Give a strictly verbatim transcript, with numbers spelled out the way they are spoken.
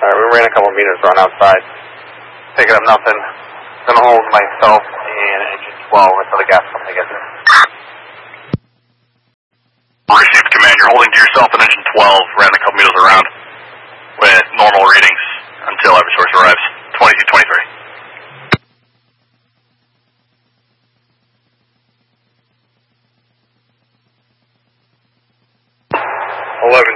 Alright, we ran a couple meters around outside. Picking up nothing. Gonna hold myself in engine twelve until the gas company gets in. Received command, you're holding to yourself in engine twelve, ran a couple meters around with normal readings until every source arrives. twenty-two twenty-three. eleven